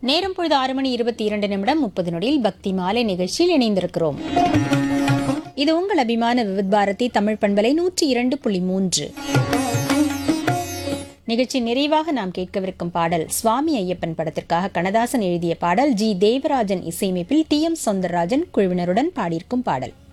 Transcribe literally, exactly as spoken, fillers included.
நேரம் பொழுது ஆறு மணி இருபத்தி இரண்டு நிமிடம் முப்பது நொடியில் பக்தி மாலை நிகழ்ச்சியில் இணைந்திருக்கிறோம். இது உங்கள் அபிமான விவித் பாரதி தமிழ் பண்பலை நூற்றி இரண்டு புள்ளி மூன்று. நிகழ்ச்சி நிறைவாக நாம் கேட்கவிருக்கும் பாடல் சுவாமி ஐயப்பன் படத்திற்காக கண்ணதாசன் எழுதிய பாடல். ஜி தேவராஜன் இசையமைப்பில் டி எம் சௌந்தரராஜன் குழுவினருடன் பாடியிருக்கும் பாடல்.